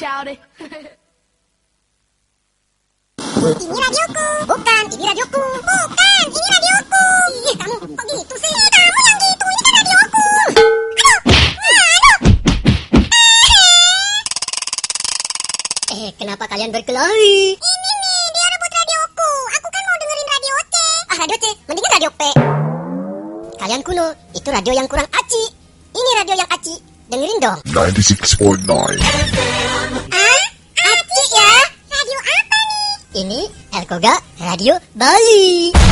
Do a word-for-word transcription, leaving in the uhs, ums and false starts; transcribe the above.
shouty. Ini radioku. Bukan, ini radioku. Bukan, ini radioku. Ih, kamu kok gitu sih? Kamu yang gitu, ini kan radioku. Aduh, aduh. Eh, kenapa kalian berkelahi? Ini nih, dia rebut radioku. Aku kan mau dengerin radio C. Ah, radio C, mendingan radio P. Kalian kuno, itu radio yang kurang aci. Ini radio yang aci. Dengerin dong. ninety-six point nine. Ah, aci ya? Radio apa nih? Ini Elkoga Radio Bali.